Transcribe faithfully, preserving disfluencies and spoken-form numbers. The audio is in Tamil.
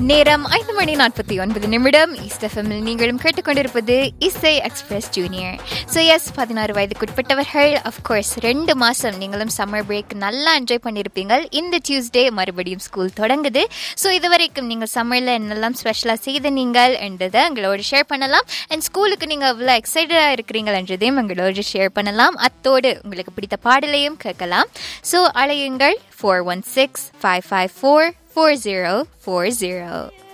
நேரம் ஐந்து மணி நாற்பத்தி ஒன்பது நிமிடம். ஈஸ்ட் எஃப்எம்மில் நீங்களும் கேட்டுக்கொண்டிருப்பது இசை எக்ஸ்பிரஸ் ஜூனியர். ஸோ எஸ், பதினாறு வயதுக்குட்பட்டவர்கள் அஃப்கோர்ஸ் ரெண்டு மாதம் நீங்களும் சம்மர் பிரேக் நல்லா என்ஜாய் பண்ணியிருப்பீங்க. இந்த டியூஸ்டே மறுபடியும் ஸ்கூல் தொடங்குது. ஸோ இது வரைக்கும் நீங்கள் சம்மரில் என்னெல்லாம் ஸ்பெஷலாக செய்த நீங்கள் என்றதை எங்களோட ஷேர் பண்ணலாம். அண்ட் ஸ்கூலுக்கு நீங்கள் அவ்வளோ எக்ஸைட்டடாக இருக்கிறீங்கள் என்றதையும் எங்களோட ஷேர் பண்ணலாம். அத்தோடு உங்களுக்கு பிடித்த பாடலையும் கேட்கலாம். ஸோ அழையுங்கள் four one six five five four four zero four zero.